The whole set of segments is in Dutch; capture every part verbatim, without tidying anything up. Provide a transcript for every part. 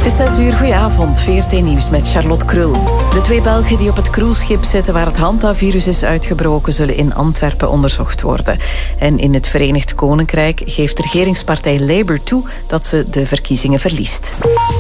Het is zes uur, goedenavond, V R T Nieuws met Charlotte Krul. De twee Belgen die op het cruiseschip zitten waar het Hantavirus is uitgebroken, zullen in Antwerpen onderzocht worden. En in het Verenigd Koninkrijk geeft de regeringspartij Labour toe dat ze de verkiezingen verliest.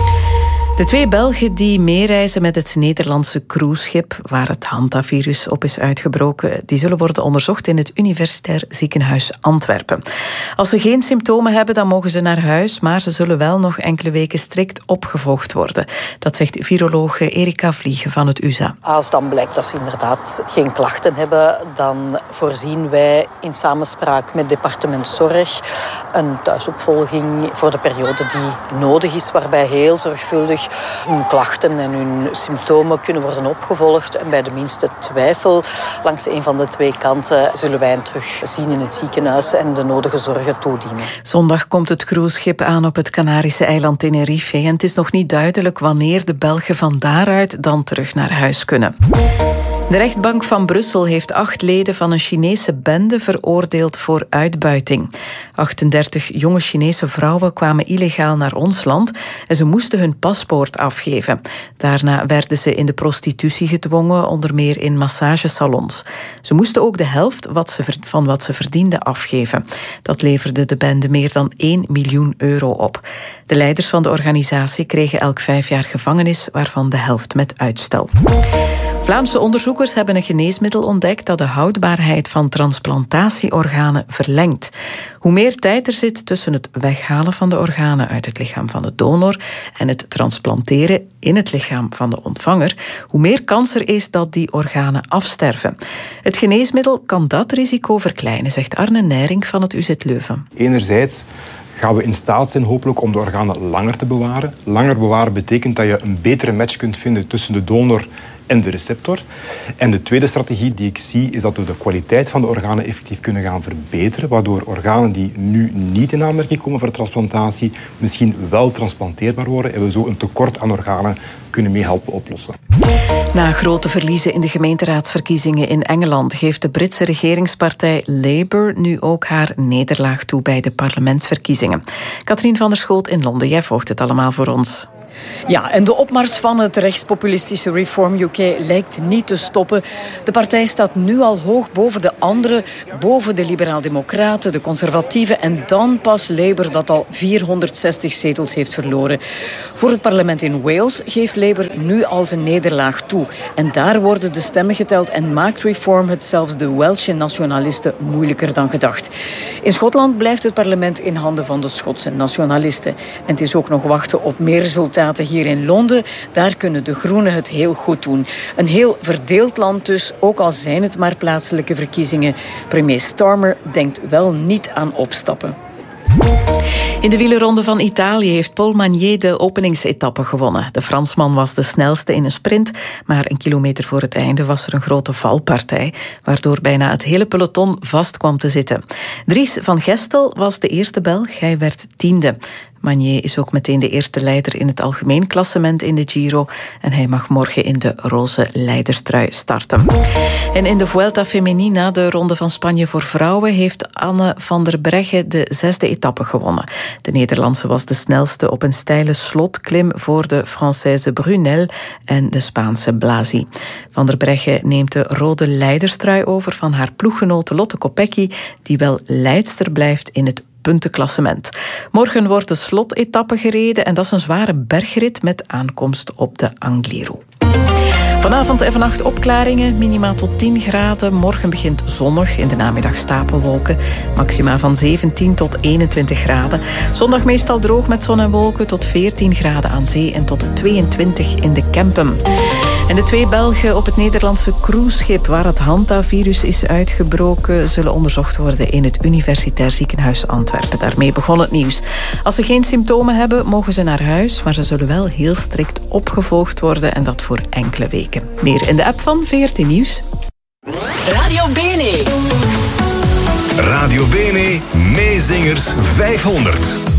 De twee Belgen die meereizen met het Nederlandse cruiseschip waar het Hantavirus op is uitgebroken, die zullen worden onderzocht in het Universitair Ziekenhuis Antwerpen. Als ze geen symptomen hebben, dan mogen ze naar huis, maar ze zullen wel nog enkele weken strikt opgevolgd worden. Dat zegt virologe Erika Vliegen van het U S A. Als dan blijkt dat ze inderdaad geen klachten hebben, dan voorzien wij in samenspraak met departement Zorg een thuisopvolging voor de periode die nodig is, waarbij heel zorgvuldig hun klachten en hun symptomen kunnen worden opgevolgd. En bij de minste twijfel langs een van de twee kanten zullen wij hen terugzien in het ziekenhuis en de nodige zorgen toedienen. Zondag komt het cruiseschip aan op het Canarische eiland Tenerife. En het is nog niet duidelijk wanneer de Belgen van daaruit dan terug naar huis kunnen. De rechtbank van Brussel heeft acht leden van een Chinese bende veroordeeld voor uitbuiting. achtendertig jonge Chinese vrouwen kwamen illegaal naar ons land en ze moesten hun paspoort afgeven. Daarna werden ze in de prostitutie gedwongen, onder meer in massagesalons. Ze moesten ook de helft wat ze, van wat ze verdienden afgeven. Dat leverde de bende meer dan één miljoen euro op. De leiders van de organisatie kregen elk vijf jaar gevangenis, waarvan de helft met uitstel. Vlaamse onderzoekers hebben een geneesmiddel ontdekt dat de houdbaarheid van transplantatieorganen verlengt. Hoe meer tijd er zit tussen het weghalen van de organen uit het lichaam van de donor en het transplanteren in het lichaam van de ontvanger, hoe meer kans er is dat die organen afsterven. Het geneesmiddel kan dat risico verkleinen, zegt Arne Nijring van het U Z Leuven. Enerzijds gaan we in staat zijn hopelijk om de organen langer te bewaren. Langer bewaren betekent dat je een betere match kunt vinden tussen de donor en de receptor. En de tweede strategie die ik zie is dat we de kwaliteit van de organen effectief kunnen gaan verbeteren, waardoor organen die nu niet in aanmerking komen voor transplantatie misschien wel transplanteerbaar worden en we zo een tekort aan organen kunnen mee helpen oplossen. Na grote verliezen in de gemeenteraadsverkiezingen in Engeland geeft de Britse regeringspartij Labour nu ook haar nederlaag toe bij de parlementsverkiezingen. Katrien van der Schoot in Londen, jij volgt het allemaal voor ons. Ja, en de opmars van het rechtspopulistische Reform U K lijkt niet te stoppen. De partij staat nu al hoog boven de anderen, boven de liberaal-democraten, de conservatieven en dan pas Labour dat al vierhonderdzestig zetels heeft verloren. Voor het parlement in Wales geeft Labour nu al zijn nederlaag toe. En daar worden de stemmen geteld en maakt Reform het zelfs de Welsh nationalisten moeilijker dan gedacht. In Schotland blijft het parlement in handen van de Schotse nationalisten. En het is ook nog wachten op meer resultaten hier in Londen. Daar kunnen de Groenen het heel goed doen. Een heel verdeeld land dus, ook al zijn het maar plaatselijke verkiezingen. Premier Starmer denkt wel niet aan opstappen. In de wielerronde van Italië heeft Paul Magnier de openingsetappe gewonnen. De Fransman was de snelste in een sprint, maar een kilometer voor het einde was er een grote valpartij, waardoor bijna het hele peloton vast kwam te zitten. Dries van Gestel was de eerste Belg, hij werd tiende. Magnier is ook meteen de eerste leider in het algemeen klassement in de Giro en hij mag morgen in de roze leiderstrui starten. En in de Vuelta Femenina, de ronde van Spanje voor vrouwen, heeft Anne van der Breggen de zesde etappe gewonnen. De Nederlandse was de snelste op een steile slotklim voor de Française Brunel en de Spaanse Blasi. Van der Breggen neemt de rode leiderstrui over van haar ploeggenote Lotte Kopecky, die wel leidster blijft in het puntenklassement. Morgen wordt de slotetappe gereden en dat is een zware bergrit met aankomst op de Angliru. Vanavond en vannacht opklaringen, minima tot tien graden. Morgen begint zonnig, in de namiddag stapelwolken. Maxima van zeventien tot eenentwintig graden. Zondag meestal droog met zon en wolken tot veertien graden aan zee en tot tweeëntwintig in de Kempen. En de twee Belgen op het Nederlandse cruiseschip waar het Hantavirus is uitgebroken zullen onderzocht worden in het Universitair Ziekenhuis Antwerpen. Daarmee begon het nieuws. Als ze geen symptomen hebben, mogen ze naar huis, maar ze zullen wel heel strikt opgevolgd worden en dat voor enkele weken. Meer in de app van V R T Nieuws. Radio Bene. Radio Bene, Meezingers vijfhonderd.